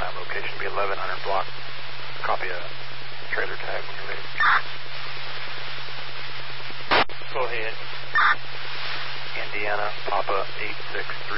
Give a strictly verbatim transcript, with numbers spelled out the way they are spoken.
ground location be eleven hundred block. Copy a trailer tag when you're ready. Go ahead. Indiana, Papa eight six